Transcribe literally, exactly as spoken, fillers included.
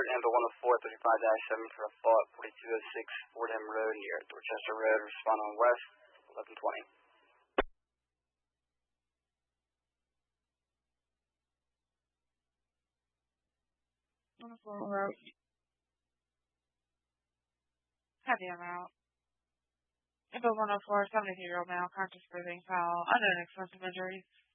Info one oh four thirty-five dash seven for a fault, forty-two oh six Fordham Road near Dorchester Road. Respond on west, eleven twenty. one oh four Road. Heavy amount. Info one oh four, seventy-two year old male, conscious breathing, foul, unknown explosive injuries.